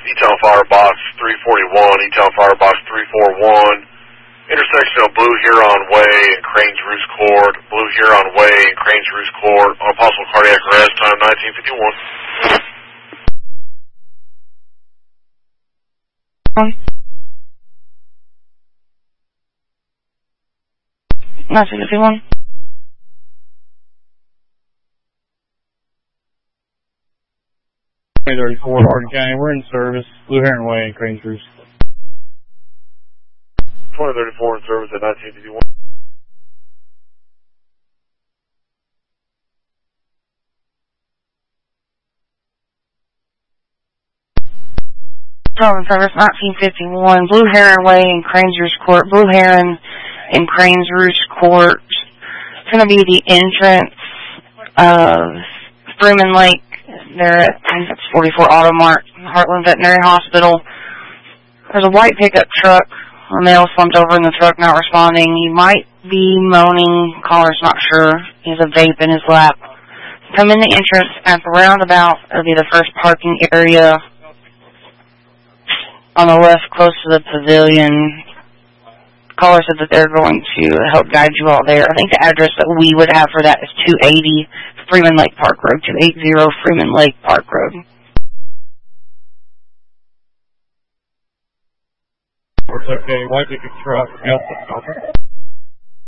E-Town Firebox 341, E-Town Firebox 341, intersection of Blue Huron Way and Cranes Roost Court, Blue Huron Way and Cranes Roost Court, on possible cardiac arrest, time 1951. 1951. Hardin County, we're in service. Blue Heron Way and Cranes Roost. 2034 in service at 1951. In service 1951, Blue Heron Way and Cranes Roost Court. Blue Heron and Cranes Roost Court. It's going to be the entrance of Freeman Lake. They're at, I think it's 44 Auto Mart, Heartland Veterinary Hospital. There's a white pickup truck. A male slumped over in the truck, not responding. He might be moaning. Caller's not sure. He has a vape in his lap. Come in the entrance at the roundabout. It'll be the first parking area on the left, close to the pavilion. Caller said that they're going to help guide you all there. I think the address that we would have for that is 280 Freeman Lake Park Road, 280 Freeman Lake Park Road. Okay, white pickup truck. Yep.